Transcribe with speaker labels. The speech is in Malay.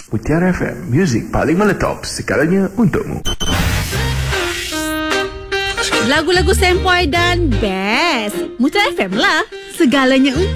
Speaker 1: Mutiara FM, muzik paling meletop, segalanya untukmu.
Speaker 2: Lagu-lagu sempoi dan best. Mutiara FM lah, segalanya untuk